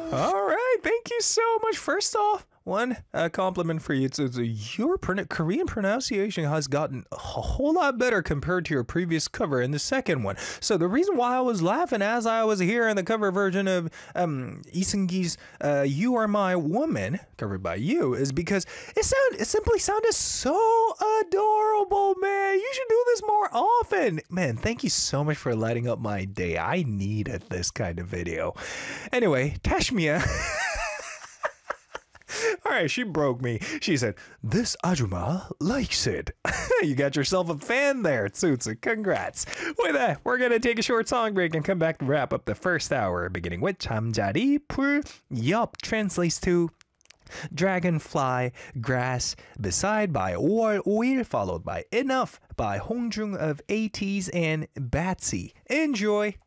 All right, thank you so much. First off, one compliment for you. Your Korean pronunciation has gotten a whole lot better compared to your previous cover in the second one. So the reason why I was laughing as I was hearing the cover version of Lee Seung-gi's "You Are My Woman" covered by you is because it simply sounded so adorable, man. You should do this more often, man. Thank you so much for lighting up my day. I needed this kind of video. Anyway, Tashmia. All right, she broke me. She said, "This Ajuma likes it." You got yourself a fan there, Tsutsu. Congrats. With that, we're going to take a short song break and come back to wrap up the first hour, beginning with 잠자리 풀. Yup translates to Dragonfly, Grass, Beside by Oil, followed by Enough by Hongjung of ATEEZ and Batsy. Enjoy.